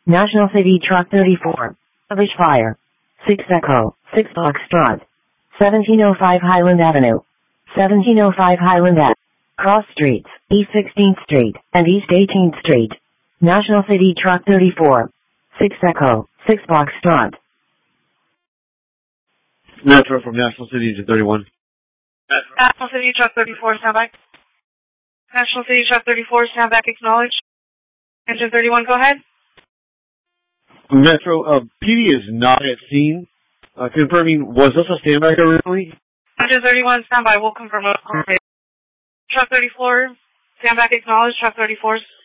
National City Truck 34. Village Fire. 6 Echo. 6 Foxtrot. 1705 Highland Avenue. 1705 Highland Ave. Cross Streets, East 16th Street, and East 18th Street. National City Truck 34. 6 Echo. 6 Foxtrot. Metro from National City Engine 31. National City Truck 34, stand by. National City Truck 34, stand back, acknowledge. Engine 31, go ahead. Metro, PD is not at scene. Confirming, was this a standby originally? Engine 31, stand by, we'll confirm. Truck 34, stand back, acknowledge. Truck 34's